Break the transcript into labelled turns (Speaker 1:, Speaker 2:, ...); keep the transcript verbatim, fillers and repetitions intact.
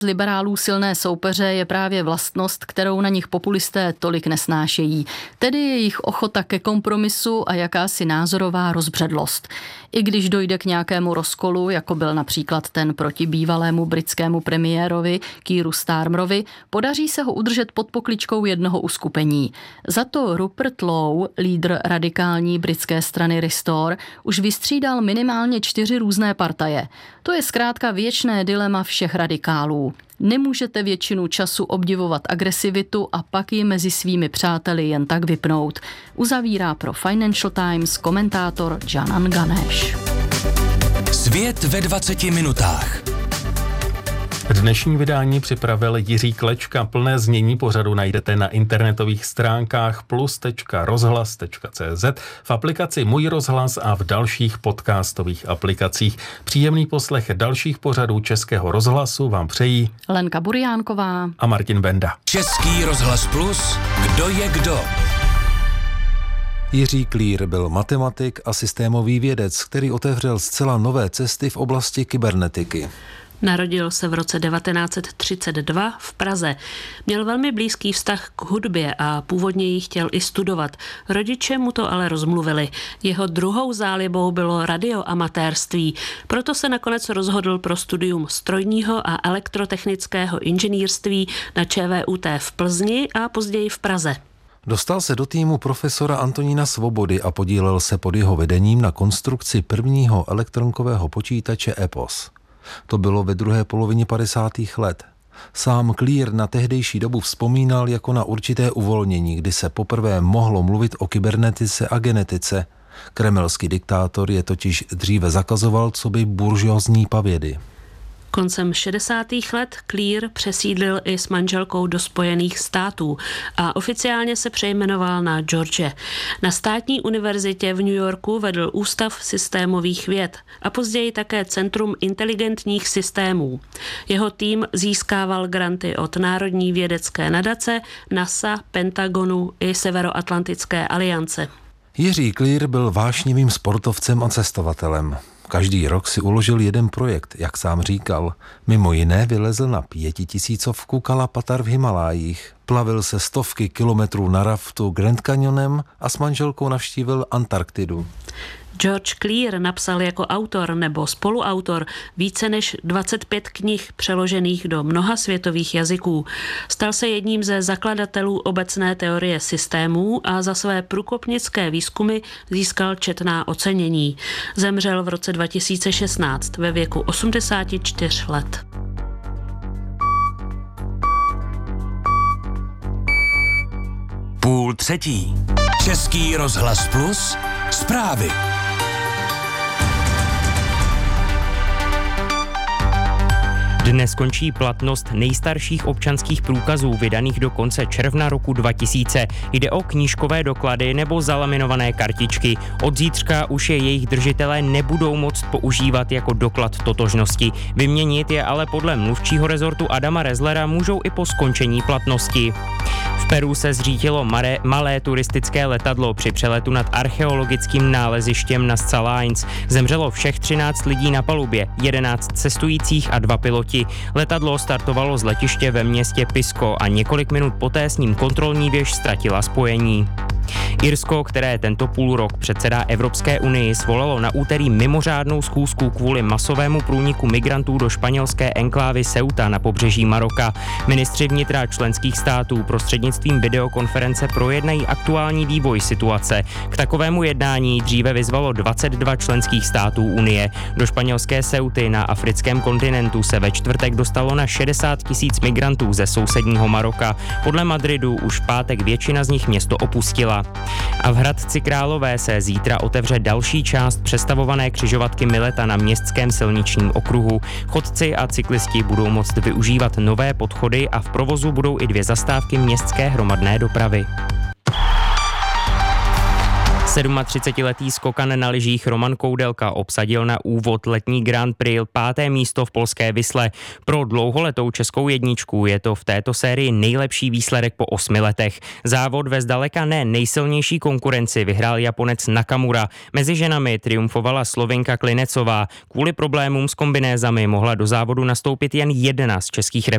Speaker 1: Liberálů silné soupeře je právě vlastnost, kterou na nich populisté tolik nesnášejí, tedy jejich ochota ke kompromisu a jakási názorová rozbředlost. I když dojde k nějakému rozkolu, jako byl například ten proti bývalému britskému premiérovi Keeru Starmerovi, podaří se ho udržet pod pokličkou jednoho uskupení. Za to Rupert Lowe, lídr radikální britské strany Restore, už vystřídal minimálně čtyři různé partaje. To je zkrátka věčné dilema všech radikálů. Nemůžete většinu času obdivovat agresivitu a pak ji mezi svými přáteli jen tak vypnout. Uzavírá pro Financial Times komentátor Janan Ganesh.
Speaker 2: Svět ve dvaceti minutách.
Speaker 3: Dnešní vydání připravil Jiří Klečka. Plné znění pořadu najdete na internetových stránkách plus tečka rozhlas tečka cé zet, v aplikaci Můj rozhlas a v dalších podcastových aplikacích. Příjemný poslech dalších pořadů Českého rozhlasu vám přejí
Speaker 1: Lenka Buriánková
Speaker 3: a Martin Benda.
Speaker 2: Český rozhlas plus, kdo je kdo?
Speaker 4: Jiří Klír byl matematik a systémový vědec, který otevřel zcela nové cesty v oblasti kybernetiky.
Speaker 5: Narodil se v roce devatenáct set třicet dva v Praze. Měl velmi blízký vztah k hudbě a původně ji chtěl i studovat. Rodiče mu to ale rozmluvili. Jeho druhou zálibou bylo radioamatérství. Proto se nakonec rozhodl pro studium strojního a elektrotechnického inženýrství na ČVUT v Plzni a později v Praze.
Speaker 4: Dostal se do týmu profesora Antonína Svobody a podílel se pod jeho vedením na konstrukci prvního elektronkového počítače EPOS. To bylo ve druhé polovině padesátých let. Sám Klír na tehdejší dobu vzpomínal jako na určité uvolnění, kdy se poprvé mohlo mluvit o kybernetice a genetice. Kremelský diktátor je totiž dříve zakazoval coby buržoazní pavědy.
Speaker 5: Koncem šedesátých let Klír přesídlil i s manželkou do Spojených států a oficiálně se přejmenoval na George. Na státní univerzitě v New Yorku vedl Ústav systémových věd a později také Centrum inteligentních systémů. Jeho tým získával granty od Národní vědecké nadace, NASA, Pentagonu i Severoatlantické aliance.
Speaker 4: Jiří Klír byl vášnivým sportovcem a cestovatelem. Každý rok si uložil jeden projekt, jak sám říkal. Mimo jiné vylezl na pětitisícovku Kalapatar v Himalájích, plavil se stovky kilometrů na raftu Grand Canyonem a s manželkou navštívil Antarktidu.
Speaker 5: George Klír napsal jako autor nebo spoluautor více než dvacet pět knih přeložených do mnoha světových jazyků. Stal se jedním ze zakladatelů obecné teorie systémů a za své průkopnické výzkumy získal četná ocenění. Zemřel v roce dva tisíce šestnáct ve věku osmdesáti čtyř let.
Speaker 2: Půl třetí. Český rozhlas plus, zprávy.
Speaker 6: Dnes končí platnost nejstarších občanských průkazů vydaných do konce června roku dva tisíce. Jde o knížkové doklady nebo zalaminované kartičky. Od zítřka už je jejich držitelé nebudou moct používat jako doklad totožnosti. Vyměnit je ale podle mluvčího rezortu Adama Rezlera můžou i po skončení platnosti. V Peru se zřítilo malé, malé turistické letadlo při přeletu nad archeologickým nálezištěm na Salines. Zemřelo všech třináct lidí na palubě, jedenáct cestujících a dva piloti. Letadlo startovalo z letiště ve městě Pisco a několik minut poté s ním kontrolní věž ztratila spojení. Irsko, které tento půlrok předsedá Evropské unii, svolalo na úterý mimořádnou schůzku kvůli masovému průniku migrantů do španělské enklávy Ceuta na pobřeží Maroka. Ministři vnitra členských států prostřednictvím videokonference projednají aktuální vývoj situace. K takovému jednání dříve vyzvalo dvacet dva členských států unie. Do španělské Ceuty na africkém kontinentu se ve čtvrtek dostalo na šedesát tisíc migrantů ze sousedního Maroka. Podle Madridu už v pátek většina z nich město opustila. A v Hradci Králové se zítra otevře další část přestavované křižovatky Mileta na městském silničním okruhu. Chodci a cyklisti budou moct využívat nové podchody a v provozu budou i dvě zastávky městské hromadné dopravy. třicetisedmiletý skokan na lyžích Roman Koudelka obsadil na úvod letní Grand Prix páté místo v polské Visle. Pro dlouholetou českou jedničku je to v této sérii nejlepší výsledek po osmi letech. Závod ve zdaleka ne nejsilnější konkurenci vyhrál Japonec Nakamura. Mezi ženami triumfovala Slovinka Klinecová. Kvůli problémům s kombinézami mohla do závodu nastoupit jen jedna z českých